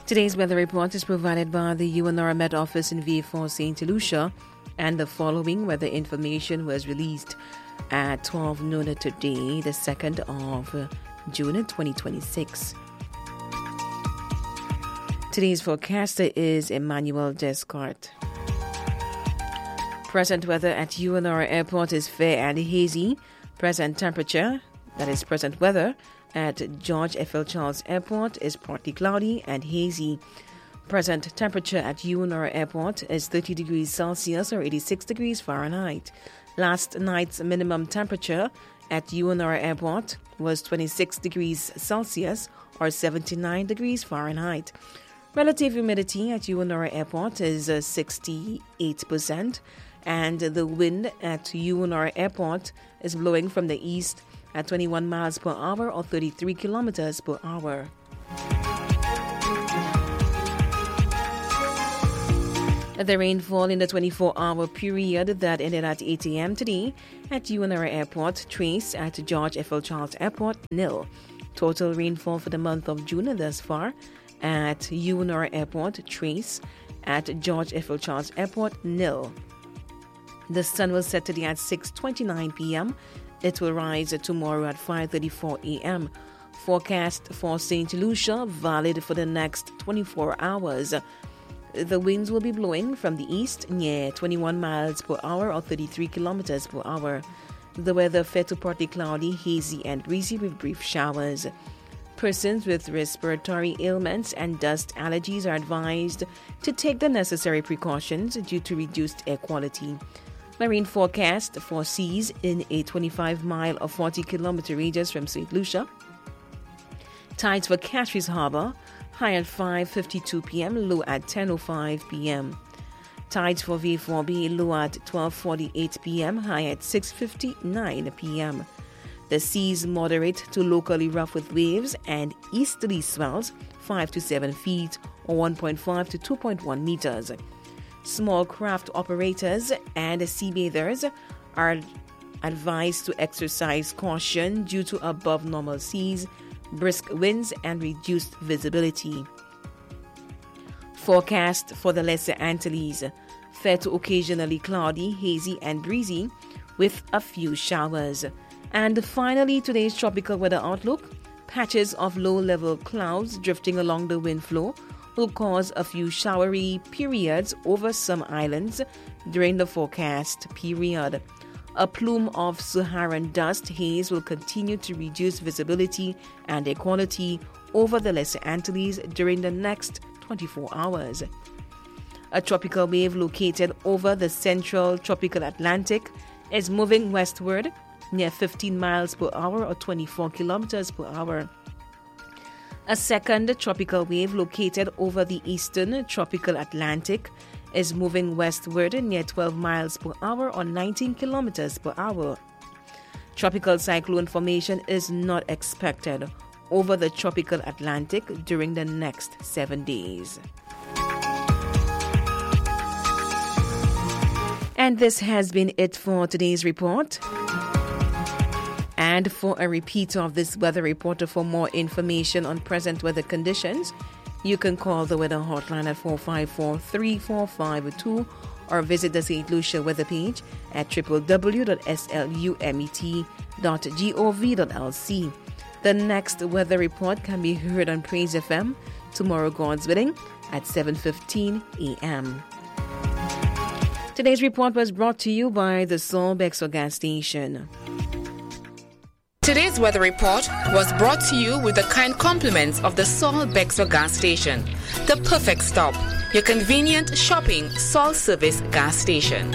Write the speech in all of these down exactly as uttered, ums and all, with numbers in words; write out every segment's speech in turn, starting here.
Today's weather report is provided by the U N R Met office in V four Saint Lucia, and the following weather information was released at twelve noon today, the second of June twenty twenty-six. Today's forecaster is Emmanuel Descartes. Present weather at U N R Airport is fair and hazy. Present temperature, that is present weather, at George F L Charles Airport is partly cloudy and hazy. Present temperature at U N R Airport is thirty degrees Celsius or eighty-six degrees Fahrenheit. Last night's minimum temperature at U N R Airport was twenty-six degrees Celsius or seventy-nine degrees Fahrenheit. Relative humidity at U N R Airport is uh, sixty-eight percent, and the wind at U N R Airport is blowing from the east at twenty-one miles per hour or thirty-three kilometers per hour. The rainfall in the twenty-four hour period that ended at eight a.m. today at U N R Airport, trace at George F L Charles Airport, nil. Total rainfall for the month of June thus far at U N R Airport, trace at George F L Charles Airport, nil. The sun will set today at six twenty-nine p.m. It will rise tomorrow at five thirty-four a.m. Forecast for Saint Lucia, valid for the next twenty-four hours. The winds will be blowing from the east near twenty-one miles per hour or thirty-three kilometers per hour. The weather fair to partly cloudy, hazy and breezy with brief showers. Persons with respiratory ailments and dust allergies are advised to take the necessary precautions due to reduced air quality. Marine forecast foresees in a twenty-five mile or forty kilometer radius from Saint Lucia. Tides for Cacheries Harbour, high at five fifty-two p.m., low at ten oh five p.m. Tides for V four B, low at twelve forty-eight p.m., high at six fifty-nine p.m. The seas moderate to locally rough with waves and easterly swells five to seven feet or one point five to two point one meters. Small craft operators and sea bathers are advised to exercise caution due to above normal seas, brisk winds and reduced visibility. Forecast for the Lesser Antilles, fair to occasionally cloudy, hazy and breezy with a few showers. And finally, today's tropical weather outlook. Patches of low-level clouds drifting along the wind flow will cause a few showery periods over some islands during the forecast period. A plume of Saharan dust haze will continue to reduce visibility and air quality over the Lesser Antilles during the next twenty-four hours. A tropical wave located over the central tropical Atlantic is moving westward near fifteen miles per hour or twenty-four kilometers per hour. A second tropical wave located over the eastern tropical Atlantic is moving westward near twelve miles per hour or nineteen kilometers per hour. Tropical cyclone formation is not expected over the tropical Atlantic during the next seven days. And this has been it for today's report. And for a repeat of this weather report, or for more information on present weather conditions, you can call the weather hotline at four five four, three four five two or visit the Saint Lucia weather page at w w w dot slumet dot gov dot l c. The next weather report can be heard on Praise F M tomorrow, God's willing, at seven fifteen a.m. Today's report was brought to you by the Saul Bexor gas station. Today's weather report was brought to you with the kind compliments of the Saul Bexor gas station, the perfect stop, your convenient shopping Saul service gas station.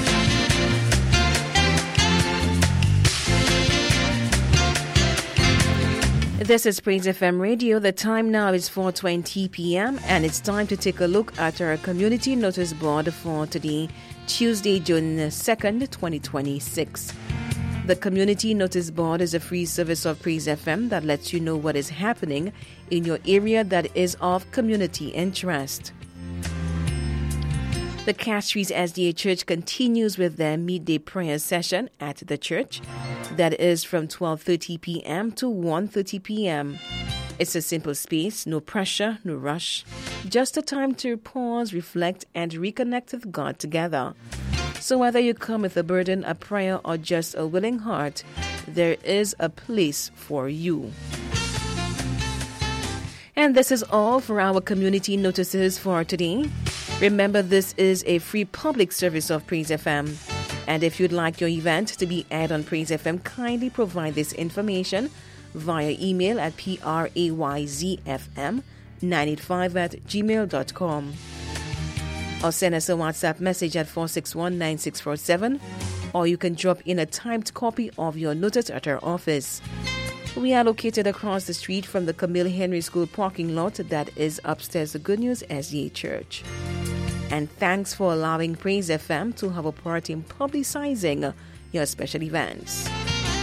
This is Praise F M Radio. The time now is four twenty p.m. and it's time to take a look at our community notice board for today, Tuesday, June second, twenty twenty-six. The Community Notice Board is a free service of Praise F M that lets you know what is happening in your area that is of community interest. The Cacheries S D A Church continues with their midday prayer session at the church. That is from twelve thirty p.m. to one thirty p.m. It's a simple space, no pressure, no rush. Just a time to pause, reflect, and reconnect with God together. So whether you come with a burden, a prayer, or just a willing heart, there is a place for you. And this is all for our community notices for today. Remember, this is a free public service of Praise F M. And if you'd like your event to be aired on Praise F M, kindly provide this information via email at prayzfm nine eight five at gmail dot com. Or send us a WhatsApp message at four six one nine six four seven. Or you can drop in a typed copy of your notice at our office. We are located across the street from the Camille Henry School parking lot that is upstairs the Good News S D A Church. And thanks for allowing Praise F M to have a part in publicizing your special events.